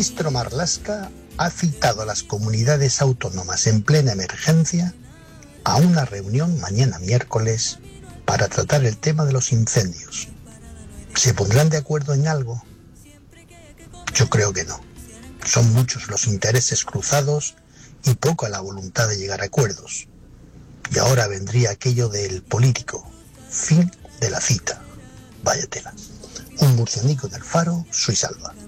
ministro Marlaska ha citado a las comunidades autónomas en plena emergencia a una reunión mañana miércoles para tratar el tema de los incendios. ¿Se pondrán de acuerdo en algo? Yo creo que no. Son muchos los intereses cruzados y poca la voluntad de llegar a acuerdos. Y ahora vendría aquello del político. Fin de la cita. Vaya tela. Un murcianico del Faro, soy Salva.